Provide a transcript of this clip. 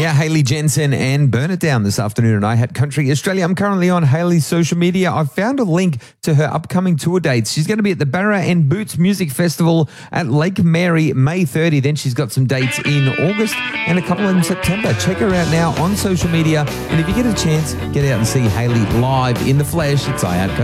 Yeah, Hayley Jensen and Burn It Down this afternoon on iHat Country Australia. I'm currently on Hayley's social media. I've found a link to her upcoming tour dates. She's going to be at the Barra and Boots Music Festival at Lake Mary, May 30. Then she's got some dates in August and a couple in September. Check her out now on social media. And if you get a chance, get out and see Hayley live in the flesh. It's iHat Country.